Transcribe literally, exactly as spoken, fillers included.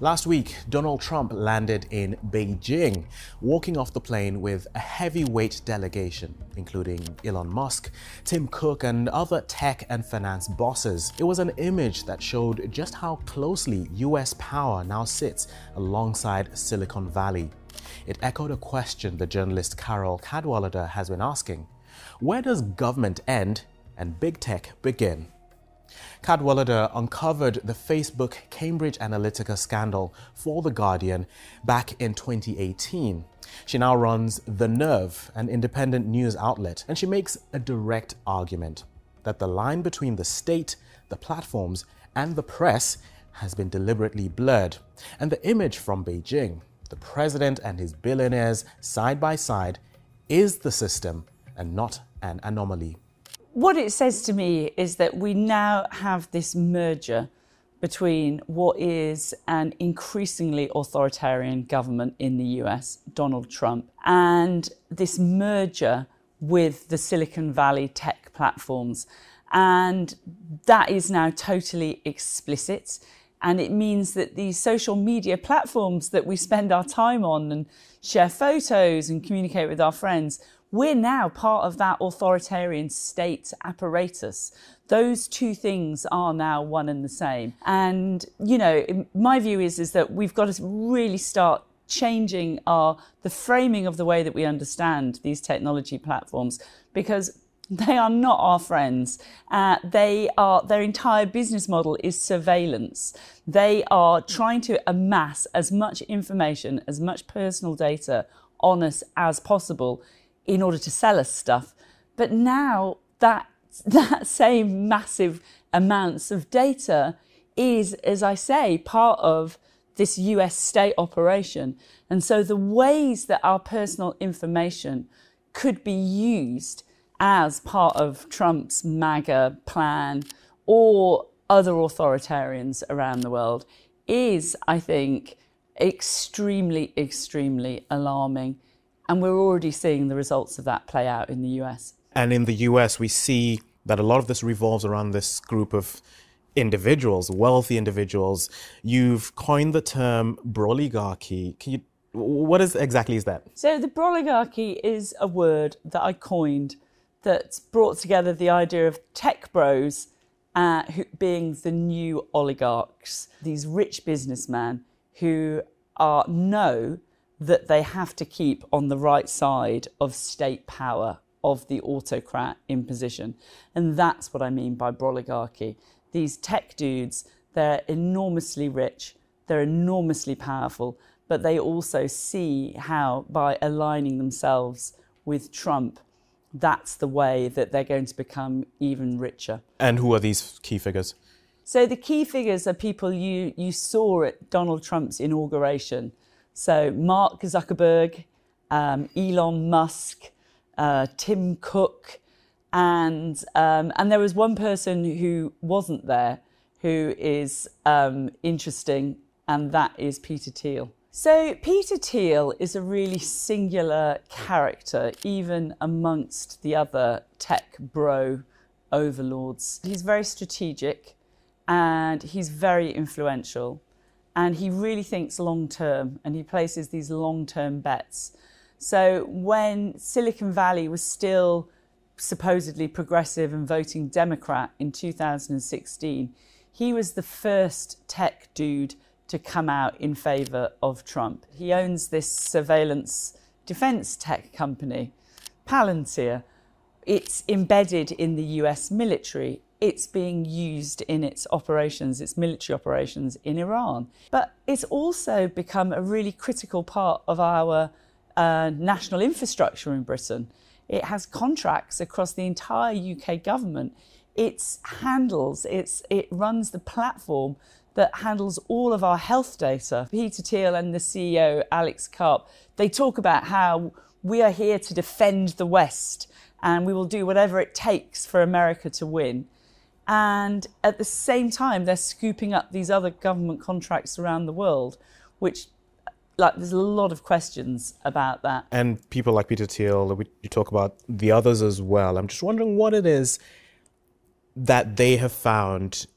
Last week, Donald Trump landed in Beijing, walking off the plane with a heavyweight delegation, including Elon Musk, Tim Cook, and other tech and finance bosses. It was an image that showed just how closely U S power now sits alongside Silicon Valley. It echoed a question the journalist Carol Cadwalader has been asking: where does government end and big tech begin? Cadwalader uncovered the Facebook Cambridge Analytica scandal for The Guardian back in twenty eighteen. She now runs The Nerve, an independent news outlet, and she makes a direct argument that the line between the state, the platforms, and the press has been deliberately blurred. And the image from Beijing, the president and his billionaires side by side, is the system and not an anomaly. What it says to me is that we now have this merger between what is an increasingly authoritarian government in the U S, Donald Trump, and this merger with the Silicon Valley tech platforms. And that is now totally explicit. And it means that these social media platforms that we spend our time on and share photos and communicate with our friends, we're now part of that authoritarian state apparatus. Those two things are now one and the same. And, you know, my view is, is that we've got to really start changing our the framing of the way that we understand these technology platforms, because they are not our friends. Uh, they are, their entire business model is surveillance. They are trying to amass as much information, as much personal data on us as possible in order to sell us stuff. But now that that same massive amounts of data is, as I say, part of this U S state operation. And so the ways that our personal information could be used as part of Trump's MAGA plan or other authoritarians around the world is, I think, extremely, extremely alarming. And we're already seeing the results of that play out in the U S. And in the U S, we see that a lot of this revolves around this group of individuals, wealthy individuals. You've coined the term broligarchy. Can you, what is exactly is that? So the broligarchy is a word that I coined that's brought together the idea of tech bros uh, who, being the new oligarchs, these rich businessmen who are know that they have to keep on the right side of state power, of the autocrat in position. And that's what I mean by broligarchy. These tech dudes, they're enormously rich, they're enormously powerful, but they also see how by aligning themselves with Trump, that's the way that they're going to become even richer. And who are these key figures? So the key figures are people you, you saw at Donald Trump's inauguration. So Mark Zuckerberg, um, Elon Musk, uh, Tim Cook, and um, and there was one person who wasn't there who is um, interesting, and that is Peter Thiel. So Peter Thiel is a really singular character, even amongst the other tech bro overlords. He's very strategic and he's very influential. And he really thinks long term, and he places these long term bets. So when Silicon Valley was still supposedly progressive and voting Democrat in two thousand sixteen, he was the first tech dude to come out in favour of Trump. He owns this surveillance defence tech company, Palantir. It's embedded in the U S military. It's being used in its operations, its military operations in Iran. But it's also become a really critical part of our uh, national infrastructure in Britain. It has contracts across the entire U K government. It handles, it's, it runs the platform that handles all of our health data. Peter Thiel and the C E O, Alex Karp, they talk about how we are here to defend the West and we will do whatever it takes for America to win. And at the same time, they're scooping up these other government contracts around the world, which, like, there's a lot of questions about that. And people like Peter Thiel, we, you talk about the others as well. I'm just wondering what it is that they have found